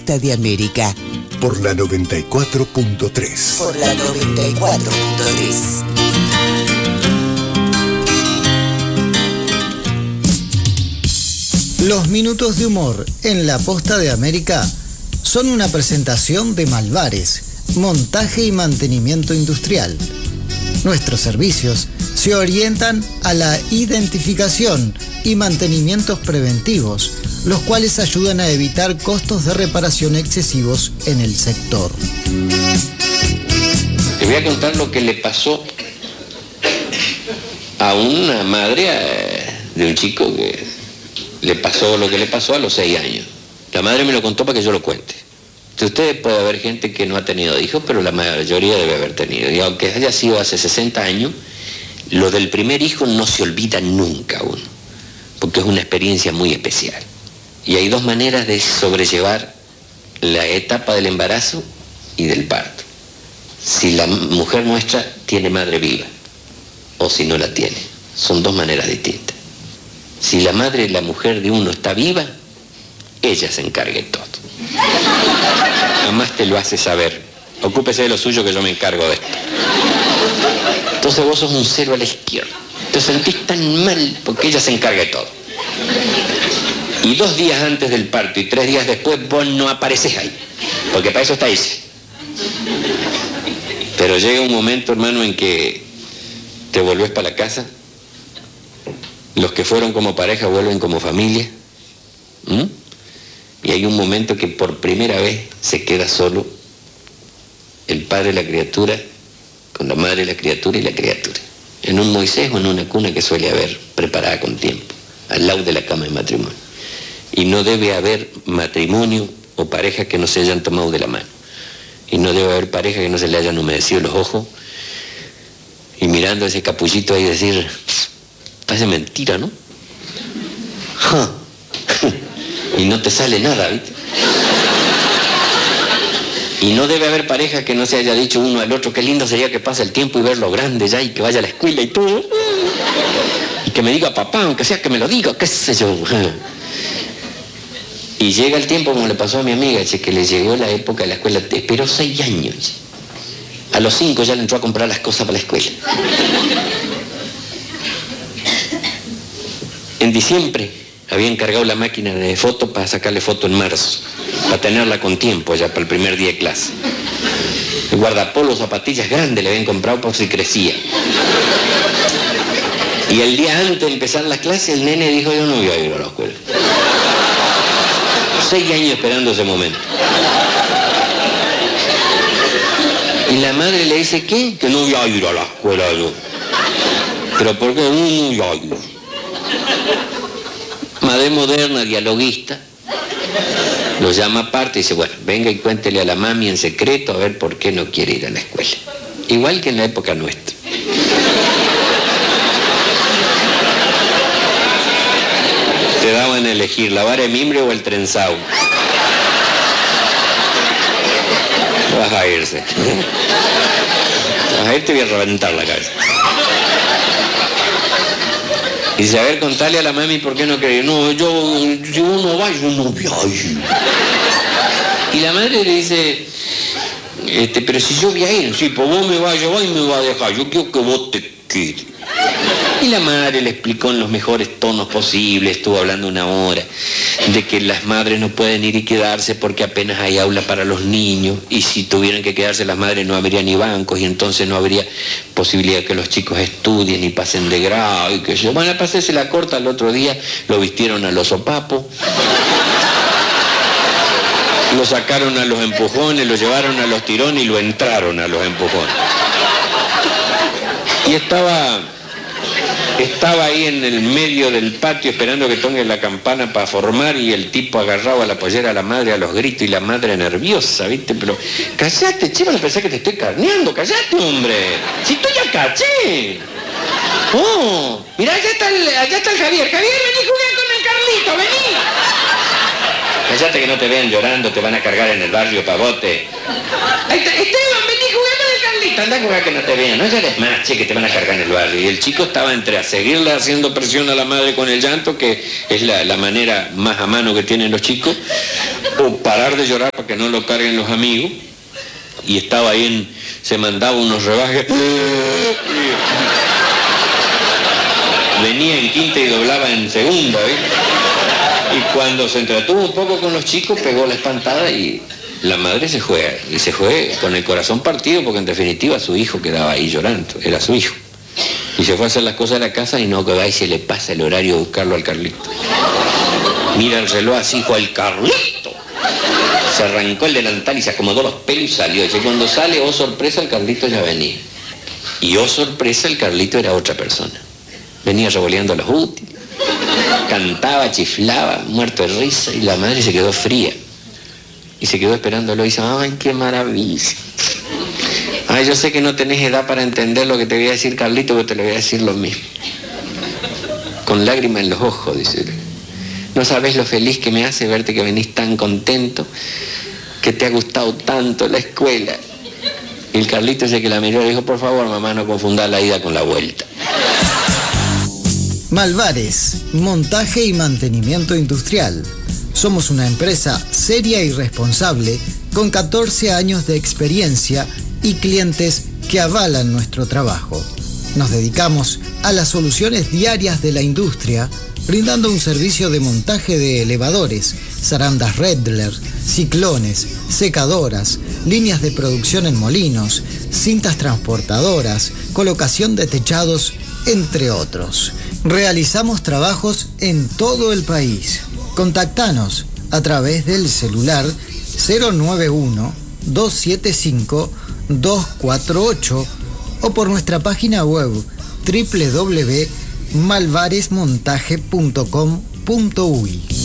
Posta de América. Por la 94.3. Por la 94.3. Los minutos de humor en la Posta de América son una presentación de Malvares, montaje y mantenimiento industrial. Nuestros servicios se orientan a la identificación y mantenimientos preventivos, los cuales ayudan a evitar costos de reparación excesivos en el sector. Te voy a contar lo que le pasó a una madre de un chico que le pasó lo que le pasó a los 6 años. La madre me lo contó para que yo lo cuente. De ustedes puede haber gente que no ha tenido hijos, pero la mayoría debe haber tenido. Y aunque haya sido hace 60 años, lo del primer hijo no se olvida nunca uno, porque es una experiencia muy especial. Y hay dos maneras de sobrellevar la etapa del embarazo y del parto. Si la mujer nuestra tiene madre viva, o si no la tiene. Son dos maneras distintas. Si la madre, la mujer de uno está viva, ella se encarga de todo. Jamás te lo hace saber. Ocúpese de lo suyo que yo me encargo de esto. Entonces vos sos un cero a la izquierda. Te sentís tan mal porque ella se encarga de todo. Y 2 días antes del parto y 3 días después vos no apareces ahí. Porque para eso está ella. Pero llega un momento, hermano, en que te volvés para la casa. Los que fueron como pareja vuelven como familia. Y hay un momento que por primera vez se queda solo el padre de la criatura con la madre de la criatura y la criatura. En un Moisés o en una cuna que suele haber preparada con tiempo, al lado de la cama de matrimonio. Y no debe haber matrimonio o pareja que no se hayan tomado de la mano. Y no debe haber pareja que no se le hayan humedecido los ojos y mirando ese capullito ahí decir, parece mentira, ¿no? Y no te sale nada, ¿viste? Y no debe haber pareja que no se haya dicho uno al otro, qué lindo sería que pase el tiempo y verlo grande ya y que vaya a la escuela y todo. Y que me diga papá, aunque sea que me lo diga, qué sé yo. Y llega el tiempo, como le pasó a mi amiga, que le llegó la época de la escuela, esperó 6 años. A los 5 ya le entró a comprar las cosas para la escuela. En diciembre había encargado la máquina de foto para sacarle foto en marzo, para tenerla con tiempo ya para el primer día de clase. El guardapolvo, zapatillas grandes le habían comprado por si crecía. Y el día antes de empezar la clase el nene dijo, yo no voy a ir a la escuela. 6 años esperando ese momento. Y la madre le dice, ¿qué? Que no voy a ir a la escuela yo. ¿Pero por qué? No voy a ir. Madre moderna, dialoguista, lo llama aparte y dice, bueno, venga y cuéntele a la mami en secreto a ver por qué no quiere ir a la escuela. Igual que en la época nuestra. Te daban a elegir la vara de mimbre o el trenzado. Vas a irse. Vas a irte y voy a reventar la cabeza. Y dice, a ver, contale a la mami por qué no quiere. No, yo no vaya, yo no voy a ir. Y la madre le dice, pero si yo voy a ir, sí, pues vos me vas a llevar y me vas a dejar, yo quiero que vos te quedes. Y la madre le explicó en los mejores tonos posibles, estuvo hablando 1 hora, de que las madres no pueden ir y quedarse porque apenas hay aula para los niños, y si tuvieran que quedarse las madres no habría ni bancos, y entonces no habría posibilidad de que los chicos estudien y pasen de grado, y que yo, bueno, pasarse la corta. El otro día lo vistieron a los sopapos, lo sacaron a los empujones, lo llevaron a los tirones y lo entraron a los empujones. Y estaba ahí en el medio del patio esperando que toque la campana para formar, y el tipo agarrado a la pollera a la madre a los gritos y la madre nerviosa, ¿viste? Pero, callate, che, van a pensar que te estoy carneando, callate, hombre. Si tú ya caché. Oh, mirá, allá está el Javier. Javier, vení, jugar con el Carlito, vení. Callate que no te vean llorando, te van a cargar en el barrio, pavote. Ahí está, Esteban, vení, jugar con el Carlito. Anda a jugar que no te vean, no eres más, che, que te van a cargar en el barrio. Y el chico estaba entre a seguirle haciendo presión a la madre con el llanto, que es la manera más a mano que tienen los chicos, o parar de llorar que no lo carguen los amigos, y estaba ahí, se mandaba unos rebajes, venía en quinta y doblaba en segunda, ¿eh? Y cuando se entretuvo un poco con los chicos, pegó la espantada y la madre se juega, y se fue con el corazón partido, porque en definitiva su hijo quedaba ahí llorando, era su hijo. Y se fue a hacer las cosas de la casa y no, que va y se le pasa el horario de buscarlo al Carlito. Mira el reloj así, dijo, el Carlito. Se arrancó el delantal y se acomodó los pelos y salió. Y cuando sale, oh sorpresa, el Carlito ya venía. Y oh sorpresa, el Carlito era otra persona. Venía revoleando los útiles, cantaba, chiflaba, muerto de risa, y la madre se quedó fría. Y se quedó esperándolo y dice, ay, qué maravilla. Ay, yo sé que no tenés edad para entender lo que te voy a decir, Carlito, pero te lo voy a decir lo mismo. Con lágrimas en los ojos, dice. No sabés lo feliz que me hace verte que venís tan contento, que te ha gustado tanto la escuela. Y el Carlito ese que la miró le dijo, por favor, mamá, no confundas la ida con la vuelta. Malvares, montaje y mantenimiento industrial. Somos una empresa seria y responsable con 14 años de experiencia y clientes que avalan nuestro trabajo. Nos dedicamos a las soluciones diarias de la industria, brindando un servicio de montaje de elevadores, zarandas Redler, ciclones, secadoras, líneas de producción en molinos, cintas transportadoras, colocación de techados, entre otros. Realizamos trabajos en todo el país. Contactanos a través del celular 091-275-248 o por nuestra página web www.malvaresmontaje.com.uy.